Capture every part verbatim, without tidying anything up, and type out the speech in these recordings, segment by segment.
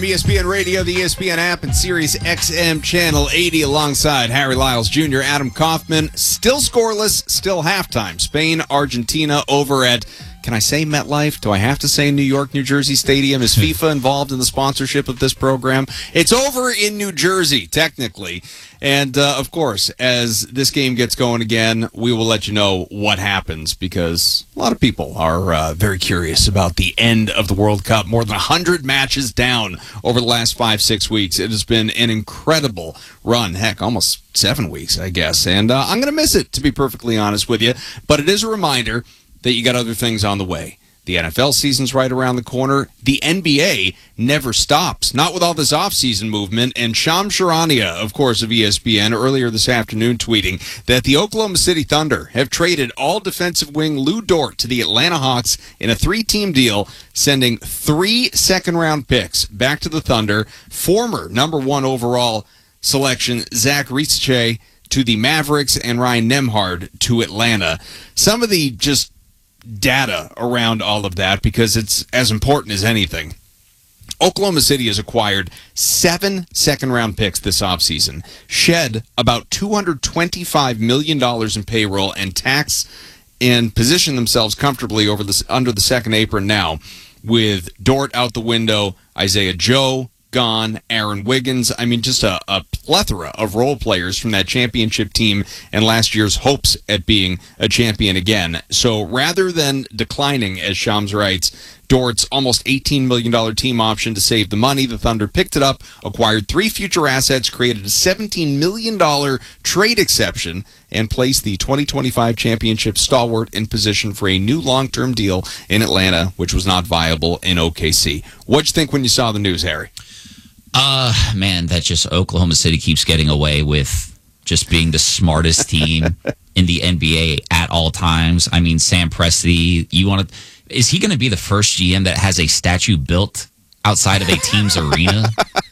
E S P N Radio, the E S P N app, and Sirius X M Channel eighty alongside Harry Lyles Junior, Adam Kaufman. Still scoreless, still halftime. Spain, Argentina over at, can I say MetLife? Do I have to say New York, New Jersey Stadium? Is FIFA involved in the sponsorship of this program? It's over in New Jersey, technically. And, uh, of course, as this game gets going again, we will let you know what happens because a lot of people are uh, very curious about the end of the World Cup. More than one hundred matches down over the last five, six weeks. It has been an incredible run. Heck, almost seven weeks, I guess. And uh, I'm going to miss it, to be perfectly honest with you. But it is a reminder that you got other things on the way. The N F L season's right around the corner. The N B A never stops, not with all this offseason movement. And Shams Charania, of course, of E S P N, earlier this afternoon tweeting that the Oklahoma City Thunder have traded all defensive wing Lou Dort to the Atlanta Hawks in a three-team deal, sending three second-round picks back to the Thunder. Former number one overall selection, Zach Risache, to the Mavericks, and Ryan Nembhard to Atlanta. Some of the just data around all of that, because it's as important as anything. Oklahoma City has acquired seven second-round picks this offseason, shed about two hundred twenty-five million dollars in payroll and tax, and position themselves comfortably over the, under the second apron now, with Dort out the window, Isaiah Joe gone, Aaron Wiggins. I mean, just a, a plethora of role players from that championship team and last year's hopes at being a champion again. So rather than declining, as Shams writes, Dort's almost eighteen million dollars team option to save the money, the Thunder picked it up, acquired three future assets, created a seventeen million dollars trade exception, and placed the twenty twenty-five championship stalwart in position for a new long-term deal in Atlanta, which was not viable in O K C. What'd you think when you saw the news, Harry? Uh, man, that just Oklahoma City keeps getting away with just being the smartest team in the N B A at all times. I mean, Sam Presti, you want to, is he going to be the first G M that has a statue built outside of a team's arena?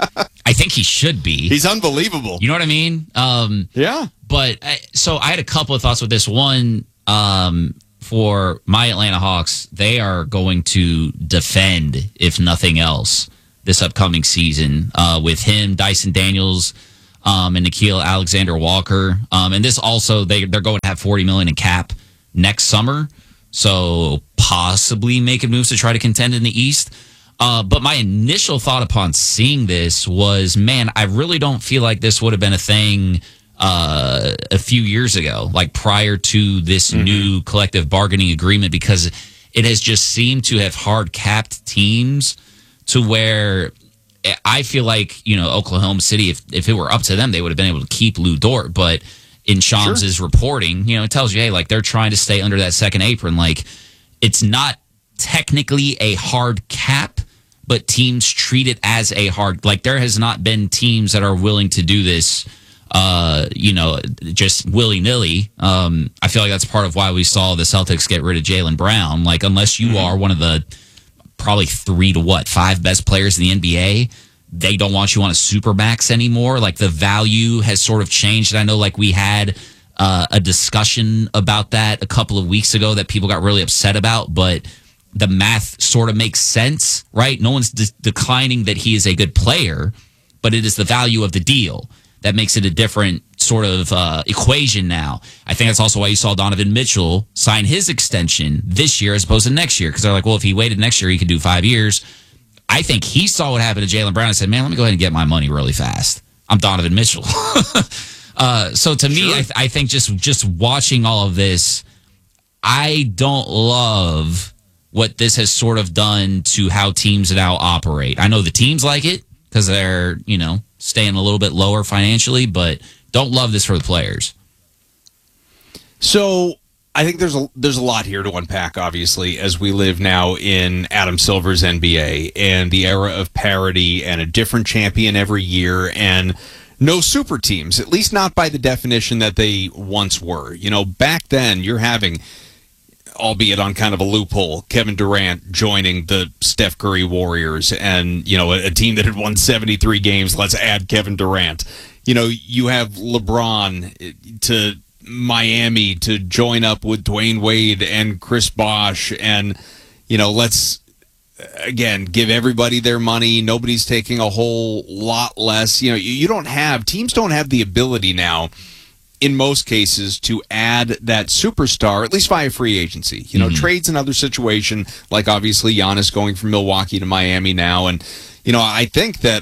I think he should be. He's unbelievable. You know what I mean? Um, yeah. But I, so I had a couple of thoughts with this. One, um, for my Atlanta Hawks, they are going to defend, if nothing else, this upcoming season uh, with him, Dyson Daniels, um, and Nickeil Alexander-Walker. Um, and this also, they, they're going to have forty million dollars in cap next summer. So possibly making moves to try to contend in the East. Uh, but my initial thought upon seeing this was, man, I really don't feel like this would have been a thing uh, a few years ago, like prior to this mm-hmm. new collective bargaining agreement, because it has just seemed to have hard capped teams to where I feel like, you know, Oklahoma City, if, if it were up to them, they would have been able to keep Lou Dort. But in Shams' sure. reporting, you know, it tells you, hey, like, they're trying to stay under that second apron. Like, it's not technically a hard cap, but teams treat it as a hard, like, there has not been teams that are willing to do this, uh, you know, just willy-nilly. Um, I feel like that's part of why we saw the Celtics get rid of Jaylen Brown. Like, unless you mm-hmm. are one of the probably three to what, five best players in the N B A, they don't want you on a supermax anymore. Like, the value has sort of changed. And I know, like, we had uh, a discussion about that a couple of weeks ago that people got really upset about, but the math sort of makes sense, right? No one's de- declining that he is a good player, but it is the value of the deal that makes it a different sort of uh, equation now. I think that's also why you saw Donovan Mitchell sign his extension this year as opposed to next year, because they're like, well, if he waited next year, he could do five years. I think he saw what happened to Jaylen Brown and said, man, let me go ahead and get my money really fast. I'm Donovan Mitchell. uh, so to me, I, th- I think just, just watching all of this, I don't love what this has sort of done to how teams now operate. I know the teams like it because they're, you know, staying a little bit lower financially, but don't love this for the players. So I think there's a there's a lot here to unpack, obviously, as we live now in Adam Silver's N B A and the era of parity and a different champion every year and no super teams, at least not by the definition that they once were. You know, back then you're having, albeit on kind of a loophole, Kevin Durant joining the Steph Curry Warriors and, you know, a, a team that had won seventy-three games, let's add Kevin Durant. You know, you have LeBron to Miami to join up with Dwayne Wade and Chris Bosh and, you know, let's again, give everybody their money. Nobody's taking a whole lot less. You know, you, you don't have, teams don't have the ability now, in most cases, to add that superstar, at least via free agency. You know, mm-hmm. Trade's another situation, like obviously Giannis going from Milwaukee to Miami now. And, you know, I think that,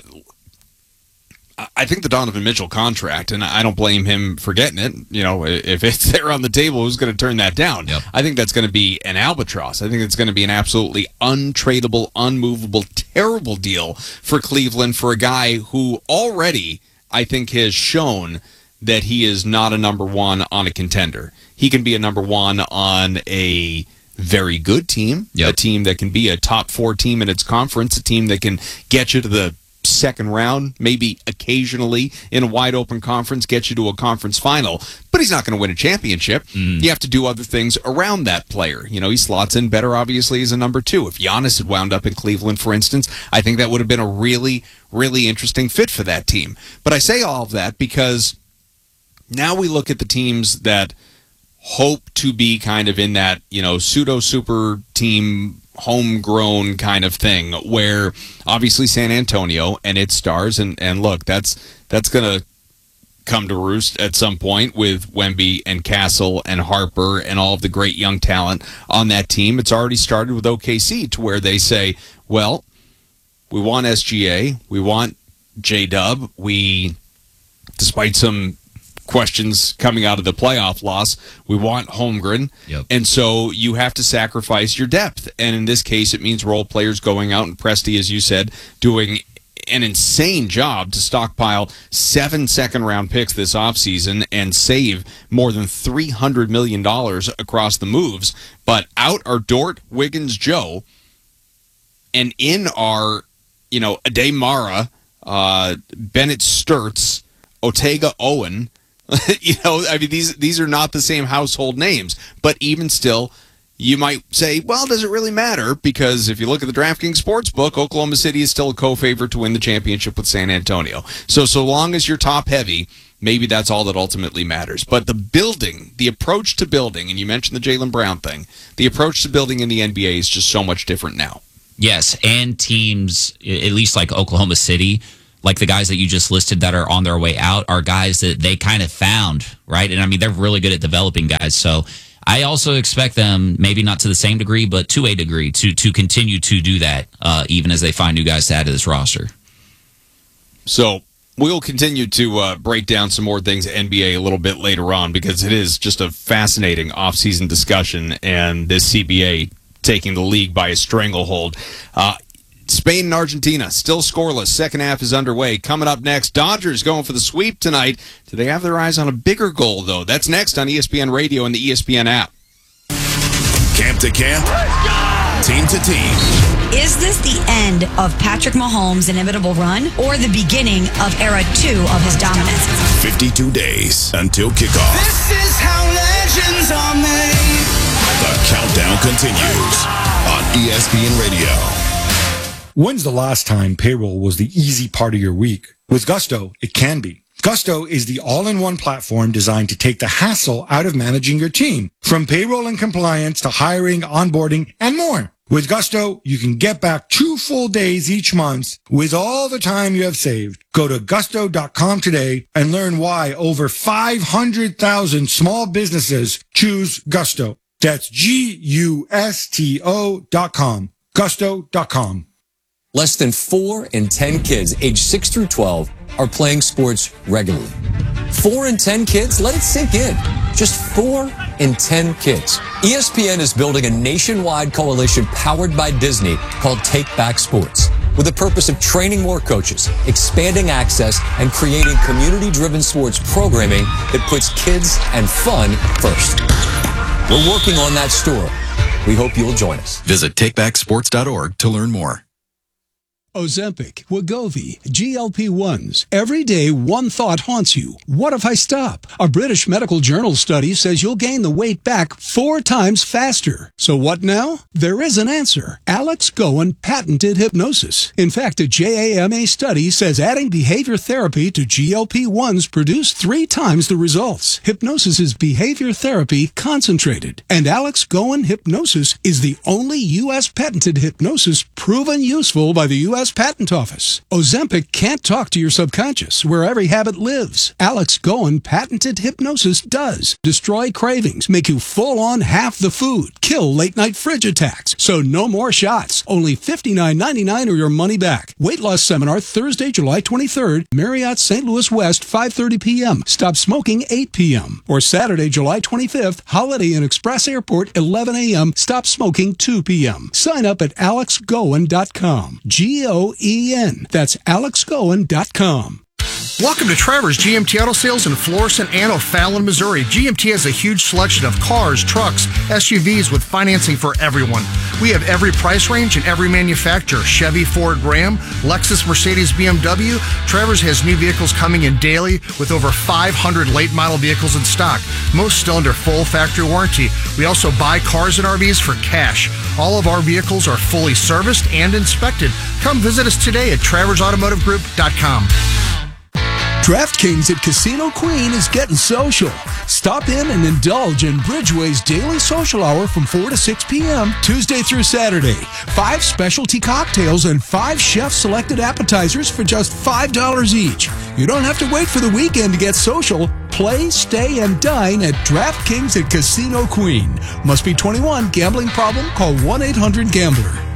I think the Donovan Mitchell contract, and I don't blame him for getting it. You know, if it's there on the table, who's going to turn that down? Yep. I think that's going to be an albatross. I think it's going to be an absolutely untradeable, unmovable, terrible deal for Cleveland for a guy who already, I think, has shown that he is not a number one on a contender. He can be a number one on a very good team, yep. a team that can be a top four team in its conference, a team that can get you to the second round, maybe occasionally in a wide open conference, get you to a conference final, but he's not going to win a championship. Mm. You have to do other things around that player. You know, he slots in better, obviously, as a number two. If Giannis had wound up in Cleveland, for instance, I think that would have been a really, really interesting fit for that team. But I say all of that because now we look at the teams that hope to be kind of in that, you know, pseudo-super team homegrown kind of thing, where obviously San Antonio and its stars, and, and look, that's that's going to come to roost at some point with Wemby and Castle and Harper and all of the great young talent on that team. It's already started with O K C to where they say, well, we want S G A, we want J-Dub, we, despite some questions coming out of the playoff loss, we want Holmgren. Yep. And so you have to sacrifice your depth. And in this case, it means role players going out, and Presti, as you said, doing an insane job to stockpile seven second-round picks this offseason and save more than three hundred million dollars across the moves. But out are Dort, Wiggins, Joe, and in are, you know, Ade Mara, uh, Bennett Sturts, Otega Owen. You know, I mean, these these are not the same household names, but even still, you might say, well, does it really matter? Because if you look at the DraftKings Sportsbook, Oklahoma City is still a co-favorite to win the championship with San Antonio. So, so long as you're top heavy, maybe that's all that ultimately matters. But the building, the approach to building, and you mentioned the Jaylen Brown thing, the approach to building in the N B A is just so much different now. Yes, and teams, at least like Oklahoma City, like the guys that you just listed that are on their way out, are guys that they kind of found, right? And I mean, they're really good at developing guys. So I also expect them, maybe not to the same degree, but to a degree, to to continue to do that, uh, even as they find new guys to add to this roster. So we'll continue to uh, break down some more things at N B A a little bit later on, because it is just a fascinating offseason discussion, and this C B A taking the league by a stranglehold. Uh, Spain and Argentina still scoreless. Second half is underway. Coming up next, Dodgers going for the sweep tonight. Do they have their eyes on a bigger goal, though? That's next on E S P N Radio and the E S P N app. Camp to camp, team to team. Is this the end of Patrick Mahomes' inimitable run, or the beginning of era two of his dominance? fifty-two days until kickoff. This is how legends are made. The countdown continues on E S P N Radio. When's the last time payroll was the easy part of your week? With Gusto, it can be. Gusto is the all-in-one platform designed to take the hassle out of managing your team, from payroll and compliance to hiring, onboarding, and more. With Gusto, you can get back two full days each month with all the time you have saved. Go to gusto dot com today and learn why over five hundred thousand small businesses choose Gusto. That's G U S T O dot com. gusto dot com. Less than four in ten kids aged six through twelve are playing sports regularly. Four in ten kids? Let it sink in. Just four in ten kids. E S P N is building a nationwide coalition powered by Disney called Take Back Sports, with the purpose of training more coaches, expanding access, and creating community-driven sports programming that puts kids and fun first. We're working on that story. We hope you'll join us. Visit take back sports dot org to learn more. Ozempic, Wegovy, G L P ones. Every day, one thought haunts you. What if I stop? A British medical journal study says you'll gain the weight back four times faster. So what now? There is an answer. Alex Goen patented hypnosis. In fact, a J A M A study says adding behavior therapy to G L P ones produced three times the results. Hypnosis is behavior therapy concentrated. And Alex Goen Hypnosis is the only U S patented hypnosis proven useful by the U S Patent Office. Ozempic can't talk to your subconscious, where every habit lives. Alex Goen patented hypnosis does. Destroy cravings, make you full on half the food, kill late night fridge attacks. So no more shots. Only fifty-nine ninety-nine or your money back. Weight loss seminar Thursday, July twenty-third, Marriott Saint Louis West, five thirty p.m. Stop smoking eight p.m. Or Saturday, July twenty-fifth, Holiday Inn Express Airport, eleven a.m. Stop smoking two p.m. Sign up at alex goen dot com. G O E N. That's alex goen dot com. Welcome to Trevor's G M T Auto Sales in Florissant and O'Fallon, Missouri. G M T has a huge selection of cars, trucks, S U Vs with financing for everyone. We have every price range and every manufacturer. Chevy, Ford, Ram, Lexus, Mercedes, B M W. Trevor's has new vehicles coming in daily with over five hundred late model vehicles in stock, most still under full factory warranty. We also buy cars and R Vs for cash. All of our vehicles are fully serviced and inspected. Come visit us today at travers automotive group dot com. DraftKings at Casino Queen is getting social. Stop in and indulge in Bridgeway's daily social hour from four to six p.m. Tuesday through Saturday. Five specialty cocktails and five chef-selected appetizers for just five dollars each. You don't have to wait for the weekend to get social. Play, stay, and dine at DraftKings at Casino Queen. Must be twenty-one. Gambling problem? Call one eight hundred gambler.